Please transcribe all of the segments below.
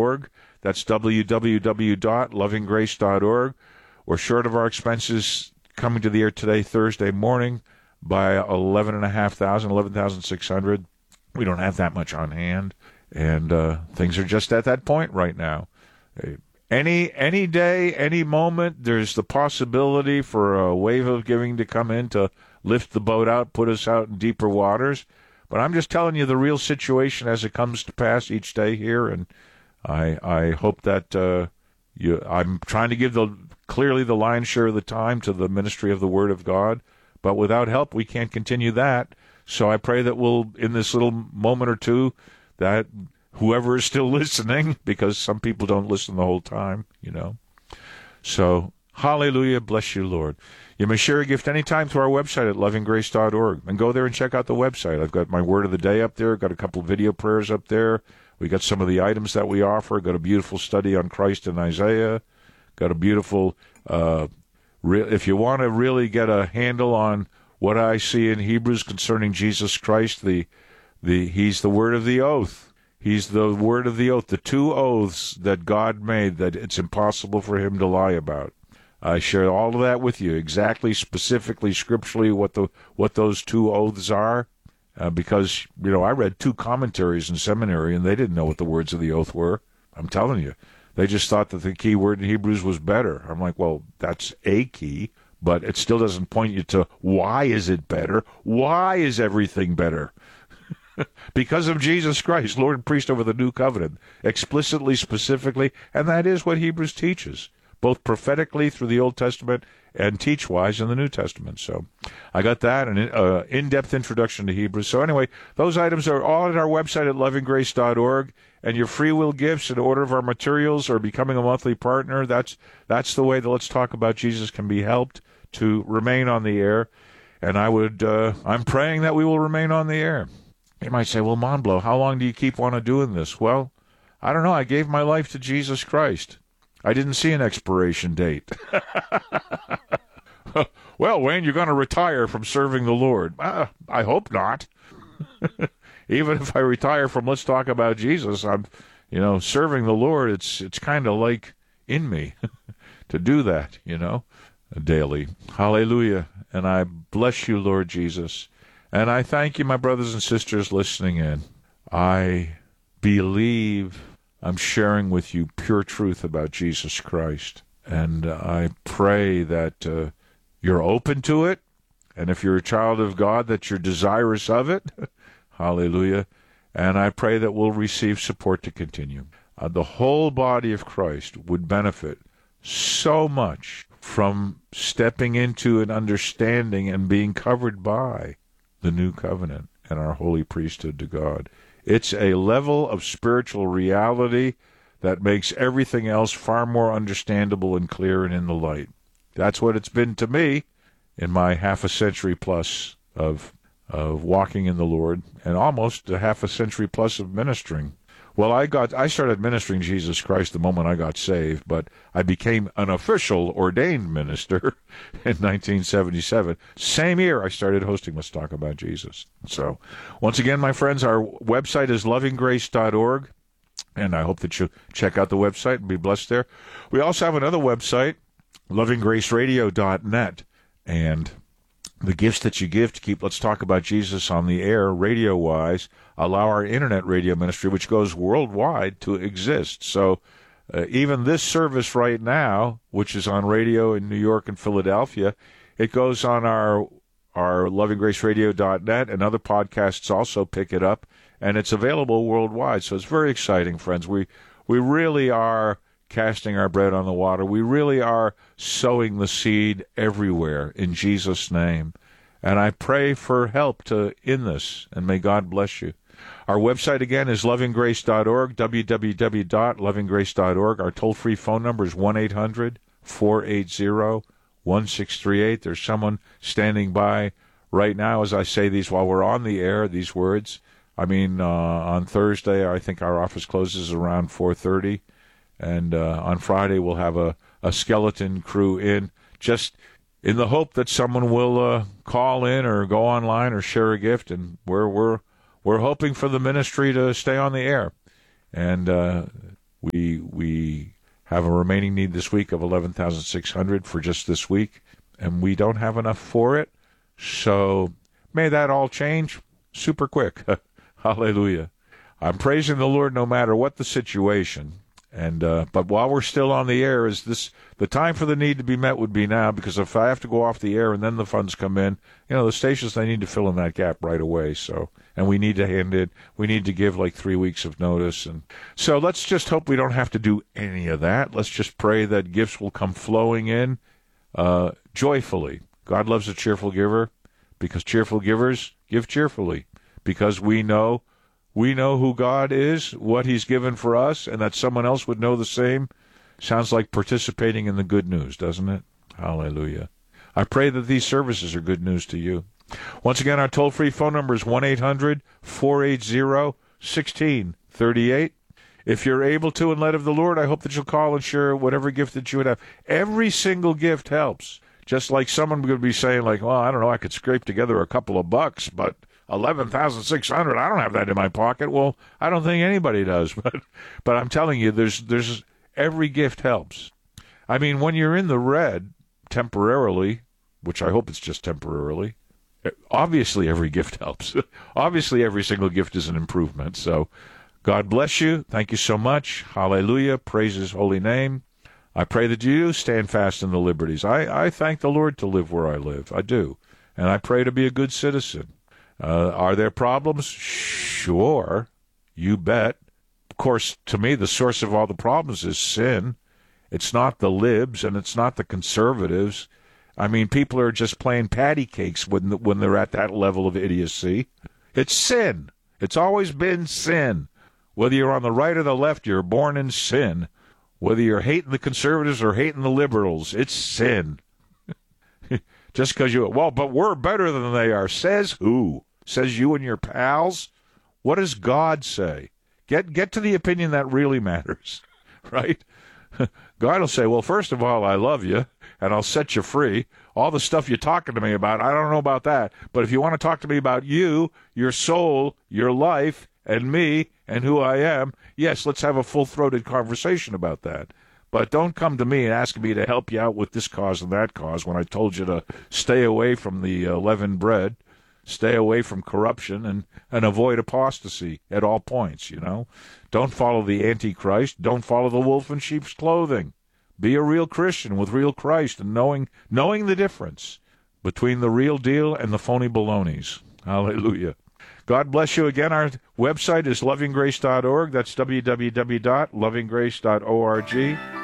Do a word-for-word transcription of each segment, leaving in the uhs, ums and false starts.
org. That's w w w dot loving grace dot org. We're short of our expenses coming to the air today, Thursday morning, by eleven and a half thousand, eleven thousand six hundred. We don't have that much on hand, and uh, things are just at that point right now. Any any day, any moment, there's the possibility for a wave of giving to come in to lift the boat out, put us out in deeper waters. But I'm just telling you the real situation as it comes to pass each day here, and I I hope that uh, you. I'm trying to give the clearly the lion's share of the time to the ministry of the Word of God, but without help we can't continue that. So I pray that we'll, in this little moment or two, that whoever is still listening, because some people don't listen the whole time, you know. So, hallelujah, bless you, Lord. You may share a gift anytime through our website at loving grace dot org. And go there and check out the website. I've got my Word of the Day up there. I've got a couple video prayers up there. We got some of the items that we offer. Got a beautiful study on Christ and Isaiah. Got a beautiful, uh, re- if you want to really get a handle on what I see in Hebrews concerning Jesus Christ, the the he's the word of the oath. He's the word of the oath, the two oaths that God made that it's impossible for him to lie about. I share all of that with you, exactly, specifically, scripturally, what the what those two oaths are, uh, because, you know, I read two commentaries in seminary, and they didn't know what the words of the oath were. I'm telling you. They just thought that the key word in Hebrews was better. I'm like, well, that's a key, but it still doesn't point you to why is it better? Why is everything better? Because of Jesus Christ, Lord and priest over the new covenant, explicitly, specifically, and that is what Hebrews teaches, both prophetically through the Old Testament and teach-wise in the New Testament. So I got that, an uh, in-depth introduction to Hebrews. So anyway, those items are all at our website at loving grace dot org, and your free will gifts in order of our materials or becoming a monthly partner, that's that's the way that Let's Talk About Jesus can be helped to remain on the air. And I would, uh, I'm praying that we will remain on the air. You might say, well, Monblow, how long do you keep on doing this? Well, I don't know. I gave my life to Jesus Christ. I didn't see an expiration date. Well, Wayne, you're going to retire from serving the Lord. Uh, I hope not. Even if I retire from Let's Talk About Jesus, I'm, you know, serving the Lord. It's it's kind of like in me to do that, you know, daily. Hallelujah. And I bless you, Lord Jesus. And I thank you, my brothers and sisters listening in. I believe I'm sharing with you pure truth about Jesus Christ. And I pray that uh, you're open to it. And if you're a child of God, that you're desirous of it. Hallelujah. And I pray that we'll receive support to continue. Uh, the whole body of Christ would benefit so much from stepping into an understanding and being covered by the new covenant and our holy priesthood to God. It's a level of spiritual reality that makes everything else far more understandable and clear and in the light. That's what it's been to me in my half a century plus of of walking in the Lord, and almost a half a century plus of ministering. Well, I got I started ministering Jesus Christ the moment I got saved, but I became an official ordained minister in nineteen seventy-seven. Same year I started hosting Let's Talk About Jesus. So, once again, my friends, our website is loving grace dot org, and I hope that you check out the website and be blessed there. We also have another website, loving grace radio dot net, and the gifts that you give to keep Let's Talk About Jesus on the air, radio-wise, allow our internet radio ministry, which goes worldwide, to exist. So uh, even this service right now, which is on radio in New York and Philadelphia, it goes on our our loving grace radio dot net, and other podcasts also pick it up, and it's available worldwide. So it's very exciting, friends. We we really are casting our bread on the water. We really are sowing the seed everywhere in Jesus' name. And I pray for help to in this, and may God bless you. Our website, again, is loving grace dot org, w w w dot loving grace dot org. Our toll-free phone number is one eight hundred, four eight zero, one six three eight. There's someone standing by right now as I say these while we're on the air, these words. I mean, uh, on Thursday, I think our office closes around four thirty. And uh, on Friday, we'll have a, a skeleton crew in, just in the hope that someone will uh, call in or go online or share a gift. And we're we're we're hoping for the ministry to stay on the air. And uh, We we have a remaining need this week of eleven thousand six hundred for just this week, and we don't have enough for it. So may that all change super quick. Hallelujah. I'm praising the Lord no matter what the situation. And uh, but while we're still on the air, is this the time for the need to be met would be now, because if I have to go off the air and then the funds come in, you know, the stations, they need to fill in that gap right away. So, and we need to hand it, we need to give like three weeks of notice. And so let's just hope we don't have to do any of that. Let's just pray that gifts will come flowing in uh, joyfully. God loves a cheerful giver, because cheerful givers give cheerfully, because we know We know who God is, what he's given for us, and that someone else would know the same. Sounds like participating in the good news, doesn't it? Hallelujah. I pray that these services are good news to you. Once again, our toll-free phone number is one eight hundred four eight zero one six three eight. If you're able to and led of the Lord, I hope that you'll call and share whatever gift that you would have. Every single gift helps. Just like someone would be saying, like, well, I don't know, I could scrape together a couple of bucks, but eleven thousand six hundred, I don't have that in my pocket. Well, I don't think anybody does, but but I'm telling you, there's there's every gift helps. I mean, when you're in the red temporarily, which I hope it's just temporarily, obviously every gift helps. Obviously every single gift is an improvement. So God bless you. Thank you so much. Hallelujah. Praise his holy name. I pray that you stand fast in the liberties. I, I thank the Lord to live where I live. I do. And I pray to be a good citizen. Uh, are there problems? Sure. You bet. Of course, to me, the source of all the problems is sin. It's not the libs, and it's not the conservatives. I mean, people are just playing patty cakes when when they're at that level of idiocy. It's sin. It's always been sin. Whether you're on the right or the left, you're born in sin. Whether you're hating the conservatives or hating the liberals, it's sin. Just because you, well, but we're better than they are. Says who? Says you and your pals? What does God say? Get get to the opinion that really matters, right? God will say, well, first of all, I love you, and I'll set you free. All the stuff you're talking to me about, I don't know about that. But if you want to talk to me about you, your soul, your life, and me, and who I am, yes, let's have a full-throated conversation about that. But don't come to me and ask me to help you out with this cause and that cause when I told you to stay away from the uh, leavened bread, stay away from corruption, and, and avoid apostasy at all points, you know. Don't follow the Antichrist. Don't follow the wolf in sheep's clothing. Be a real Christian with real Christ and knowing knowing the difference between the real deal and the phony balonies. Hallelujah. God bless you again. Our website is loving grace dot org. That's w w w dot loving grace dot org.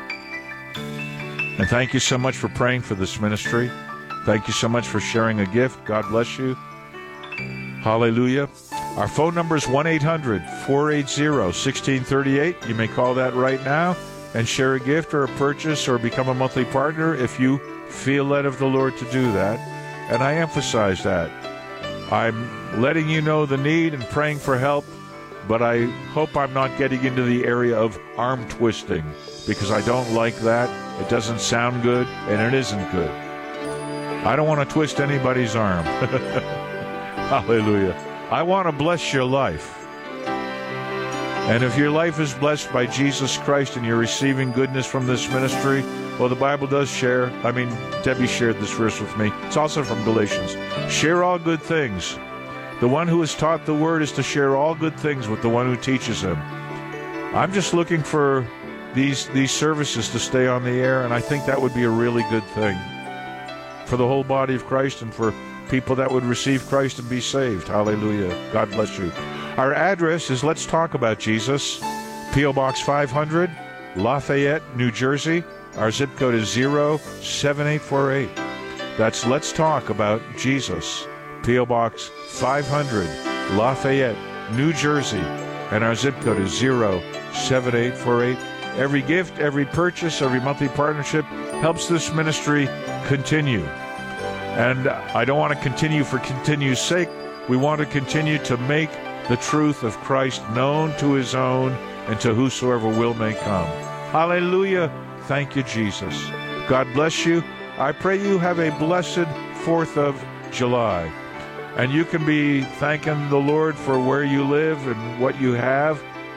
And thank you so much for praying for this ministry. Thank you so much for sharing a gift. God bless you. Hallelujah. Our phone number is one eight hundred four eight zero one six three eight. You may call that right now and share a gift or a purchase or become a monthly partner if you feel led of the Lord to do that. And I emphasize that. I'm letting you know the need and praying for help, but I hope I'm not getting into the area of arm twisting, because I don't like that. It doesn't sound good, and it isn't good. I don't want to twist anybody's arm. Hallelujah. I want to bless your life. And if your life is blessed by Jesus Christ and you're receiving goodness from this ministry, well, the Bible does share. I mean, Debbie shared this verse with me. It's also from Galatians. Share all good things. The one who is taught the word is to share all good things with the one who teaches him. I'm just looking for these these services to stay on the air, and I think that would be a really good thing for the whole body of Christ and for people that would receive Christ and be saved. Hallelujah. God bless you. Our address is Let's Talk About Jesus, P O. Box five hundred, Lafayette, New Jersey. Our zip code is zero seven eight four eight. That's Let's Talk About Jesus, P O. Box five hundred, Lafayette, New Jersey. And our zip code is zero seven eight four eight. Every gift, every purchase, every monthly partnership helps this ministry continue. And I don't want to continue for continue's sake. We want to continue to make the truth of Christ known to his own and to whosoever will may come. Hallelujah. Thank you, Jesus. God bless you. I pray you have a blessed fourth of July. And you can be thanking the Lord for where you live and what you have,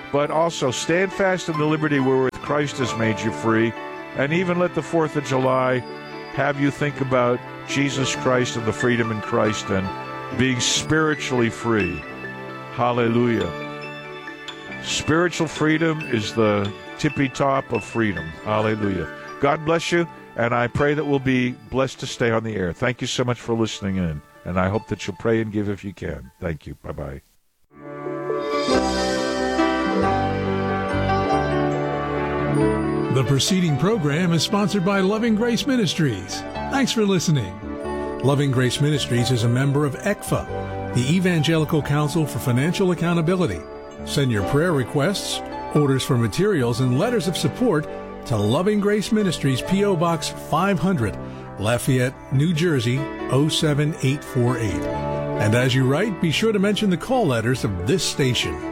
but also stand fast in the liberty wherewith Christ has made you free, and even let the fourth of July have you think about Jesus Christ and the freedom in Christ and being spiritually free. Hallelujah. Spiritual freedom is the tippy top of freedom. Hallelujah. God bless you, and I pray that we'll be blessed to stay on the air. Thank you so much for listening in, and I hope that you'll pray and give if you can. Thank you. Bye-bye. The preceding program is sponsored by Loving Grace Ministries. Thanks for listening. Loving Grace Ministries is a member of E C F A, the Evangelical Council for Financial Accountability. Send your prayer requests, orders for materials, and letters of support to Loving Grace Ministries, P O. Box five hundred, Lafayette, New Jersey, oh seven eight four eight. And as you write, be sure to mention the call letters of this station.